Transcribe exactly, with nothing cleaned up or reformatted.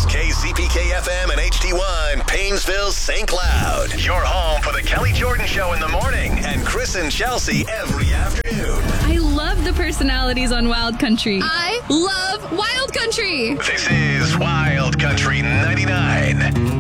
K Z P K F M and H T one, Paynesville, Saint Cloud. Your home for the Kelly Jordan Show in the morning and Chris and Chelsea every afternoon. I love the personalities on Wild Country. I love Wild Country. This is Wild Country ninety-nine.